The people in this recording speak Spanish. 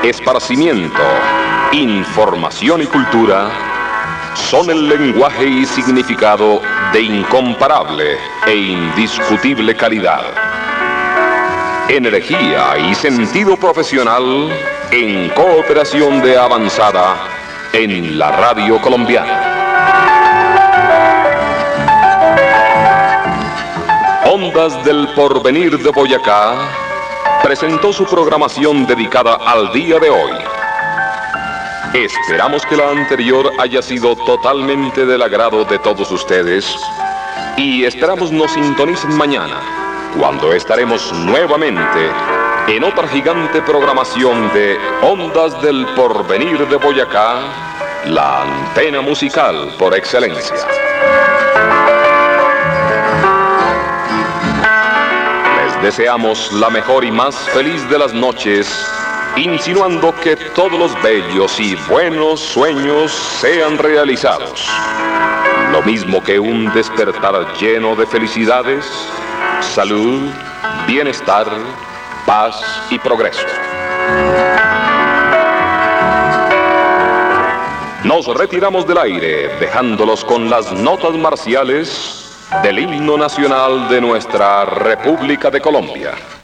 esparcimiento, información y cultura son el lenguaje y significado de incomparable e indiscutible calidad. Energía y sentido profesional en cooperación de avanzada en la radio colombiana. Ondas del Porvenir de Boyacá presentó su programación dedicada al día de hoy. Esperamos que la anterior haya sido totalmente del agrado de todos ustedes y esperamos nos sintonicen mañana, cuando estaremos nuevamente en otra gigante programación de Ondas del Porvenir de Boyacá, la antena musical por excelencia. Les deseamos la mejor y más feliz de las noches, insinuando que todos los bellos y buenos sueños sean realizados. Lo mismo que un despertar lleno de felicidades, salud, bienestar, paz y progreso. Nos retiramos del aire, dejándolos con las notas marciales del himno nacional de nuestra República de Colombia.